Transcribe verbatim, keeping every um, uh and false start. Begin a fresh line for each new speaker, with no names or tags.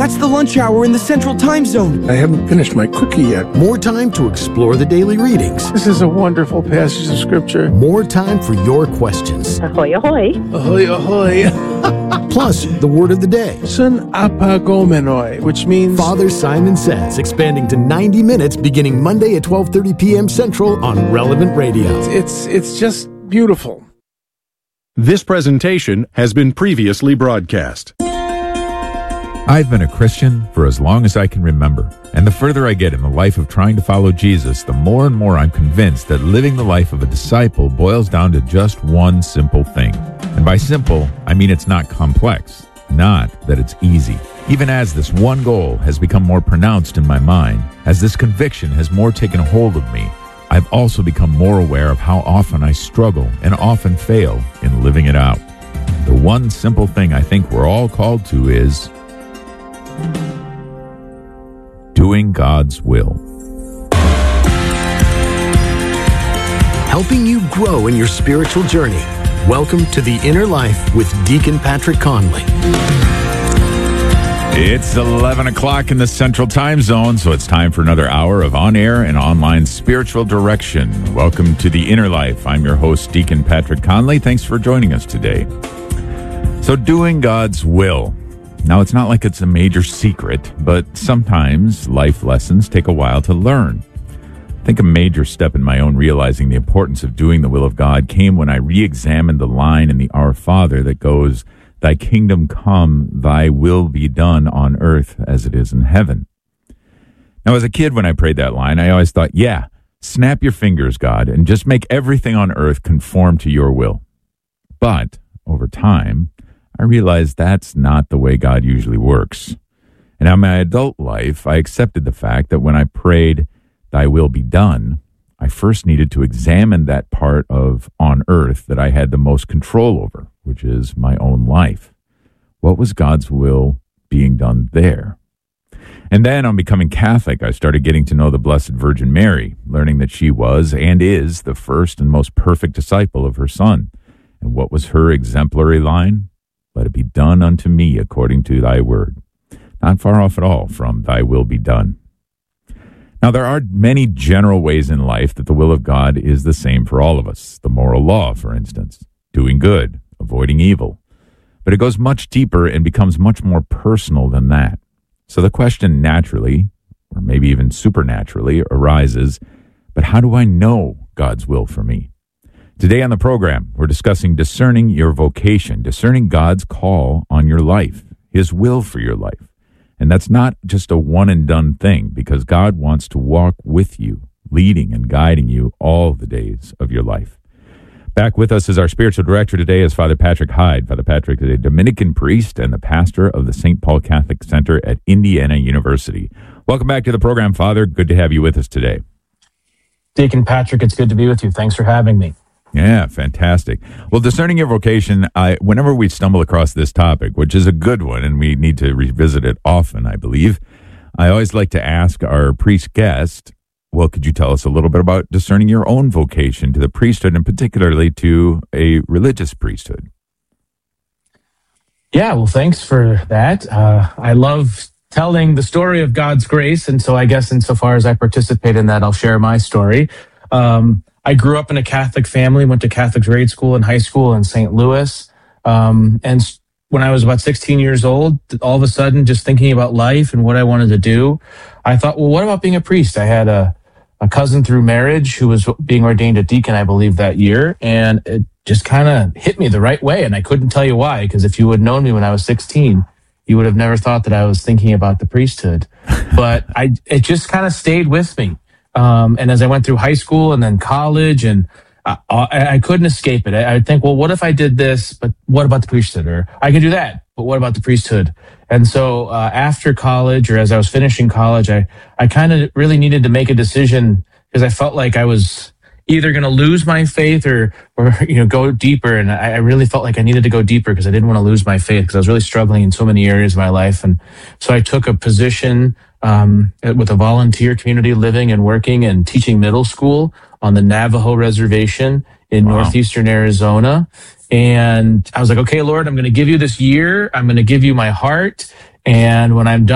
That's the lunch hour in the Central Time Zone.
I haven't finished my cookie yet.
More time to explore the daily readings.
This is a wonderful passage of Scripture.
More time for your questions.
Ahoy, ahoy.
Ahoy, ahoy.
Plus, the word of the day.
Sun apagomenoi, which means...
Father Simon Says, expanding to ninety minutes beginning Monday at twelve thirty p.m. Central on Relevant Radio.
It's, it's just beautiful.
This presentation has been previously broadcast.
I've been a Christian for as long as I can remember, and the further I get in the life of trying to follow Jesus, the more and more I'm convinced that living the life of a disciple boils down to just one simple thing. And by simple, I mean it's not complex, not that it's easy. Even as this one goal has become more pronounced in my mind, as this conviction has more taken hold of me, I've also become more aware of how often I struggle and often fail in living it out. The one simple thing I think we're all called to is doing God's will.
Helping you grow in your spiritual journey. Welcome to The Inner Life with Deacon Patrick Conley.
It's eleven o'clock in the Central Time Zone, so it's time for another hour of on-air and online spiritual direction. Welcome to The Inner Life. I'm your host, Deacon Patrick Conley. Thanks for joining us today. So, doing God's will. Now, it's not like it's a major secret, but sometimes life lessons take a while to learn. I think a major step in my own realizing the importance of doing the will of God came when I re-examined the line in the Our Father that goes, "Thy kingdom come, thy will be done on earth as it is in heaven." Now, as a kid, when I prayed that line, I always thought, yeah, snap your fingers, God, and just make everything on earth conform to your will. But over time, I realized that's not the way God usually works. And in my adult life, I accepted the fact that when I prayed, "Thy will be done," I first needed to examine that part of on earth that I had the most control over, which is my own life. What was God's will being done there? And then on becoming Catholic, I started getting to know the Blessed Virgin Mary, learning that she was and is the first and most perfect disciple of her Son. And what was her exemplary line? "Let it be done unto me according to thy word." Not far off at all from "thy will be done." Now, there are many general ways in life that the will of God is the same for all of us. The moral law, for instance, doing good, avoiding evil. But it goes much deeper and becomes much more personal than that. So the question naturally, or maybe even supernaturally, arises, but how do I know God's will for me? Today on the program, we're discussing discerning your vocation, discerning God's call on your life, His will for your life. And that's not just a one-and-done thing, because God wants to walk with you, leading and guiding you all the days of your life. Back with us as our spiritual director today is Father Patrick Hyde. Father Patrick is a Dominican priest and the pastor of the Saint Paul Catholic Center at Indiana University. Welcome back to the program, Father. Good to have you with us today.
Deacon Patrick, it's good to be with you. Thanks for having me.
Yeah, fantastic. Well, discerning your vocation, I, whenever we stumble across this topic, which is a good one, and we need to revisit it often, I believe, I always like to ask our priest guest, well, could you tell us a little bit about discerning your own vocation to the priesthood, and particularly to a religious priesthood?
Yeah, well, thanks for that. Uh, I love telling the story of God's grace, and so I guess insofar as I participate in that, I'll share my story. Um, I grew up in a Catholic family, went to Catholic grade school and high school in Saint Louis. Um, and when I was about sixteen years old, all of a sudden, just thinking about life and what I wanted to do, I thought, well, what about being a priest? I had a, a cousin through marriage who was being ordained a deacon, I believe, that year. And it just kind of hit me the right way. And I couldn't tell you why, because if you had known me when I was sixteen, you would have never thought that I was thinking about the priesthood. But I, it just kind of stayed with me. Um, and as I went through high school and then college, and I, I, I couldn't escape it. I, I'd think, well, what if I did this, but what about the priesthood? Or I could do that, but what about the priesthood? And so uh, after college, or as I was finishing college, I, I kind of really needed to make a decision, because I felt like I was either going to lose my faith or, or you know, go deeper. And I, I really felt like I needed to go deeper because I didn't want to lose my faith, because I was really struggling in so many areas of my life. And so I took a position um, with a volunteer community living and working and teaching middle school on the Navajo reservation in wow. northeastern Arizona. And I was like, okay, Lord, I'm going to give you this year. I'm going to give you my heart. And when I'm done,